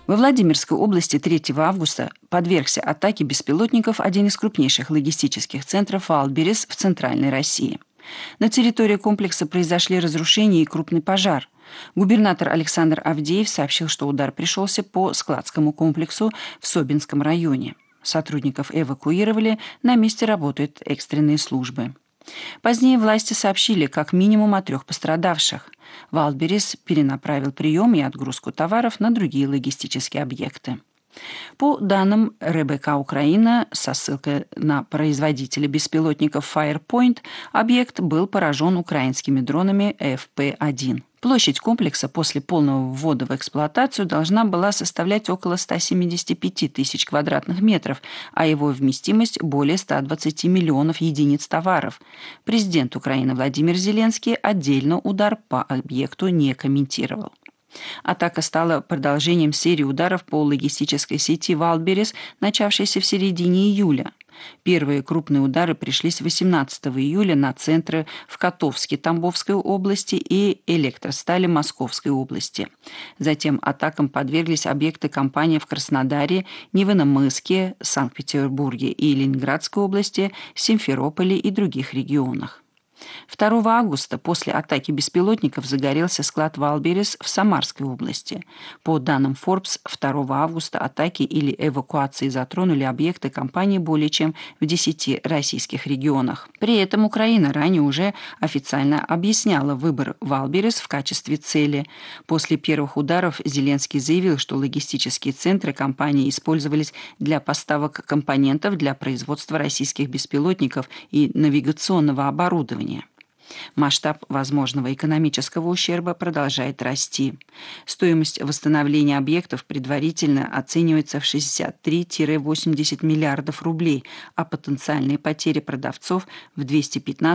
Во Владимирской области 3 августа подвергся атаке беспилотников один из крупнейших логистических центров Валберес в Центральной России. На территории комплекса произошли разрушения и крупный пожар. Губернатор Александр Авдеев сообщил, что удар пришелся по складскому комплексу в Собинском районе. Сотрудников эвакуировали, на месте работают экстренные службы. Позднее власти сообщили как минимум о 3 пострадавших. Валберес перенаправил прием и отгрузку товаров на другие логистические объекты. По данным РБК Украина, со ссылкой на производителя беспилотников Firepoint, объект был поражен украинскими дронами FP-1. Площадь комплекса после полного ввода в эксплуатацию должна была составлять около 175 тысяч квадратных метров, а его вместимость – более 120 миллионов единиц товаров. Президент Украины Владимир Зеленский отдельно удар по объекту не комментировал. Атака стала продолжением серии ударов по логистической сети Валберес, начавшейся в середине июля. Первые крупные удары пришлись 18 июля на центры в Котовске Тамбовской области и Электростали Московской области. Затем атакам подверглись объекты компании в Краснодаре, Невиномысске, Санкт-Петербурге и Ленинградской области, Симферополе и других регионах. 2 августа после атаки беспилотников загорелся склад Валберес в Самарской области. По данным Forbes, 2 августа атаки или эвакуации затронули объекты компании более чем в 10 российских регионах. При этом Украина ранее уже официально объясняла выбор Валберес в качестве цели. После первых ударов Зеленский заявил, что логистические центры компании использовались для поставок компонентов для производства российских беспилотников и навигационного оборудования. Масштаб возможного экономического ущерба продолжает расти. Стоимость восстановления объектов предварительно оценивается в 63-80 миллиардов рублей, а потенциальные потери продавцов в 215